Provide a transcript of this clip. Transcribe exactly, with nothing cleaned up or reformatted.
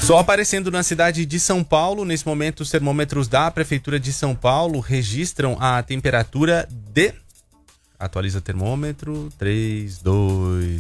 Só aparecendo na cidade de São Paulo, nesse momento os termômetros da Prefeitura de São Paulo registram a temperatura de... Atualiza o termômetro, três, dois...